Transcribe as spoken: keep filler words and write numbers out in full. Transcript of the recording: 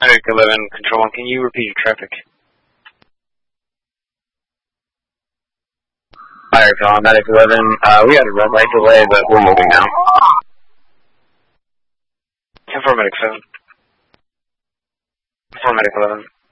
Medic eleven, Control one, can you repeat your traffic? Fire call, Medic eleven, uh, we had a red light delay, but we're moving now. ten four, Medic seven. ten four, Medic eleven.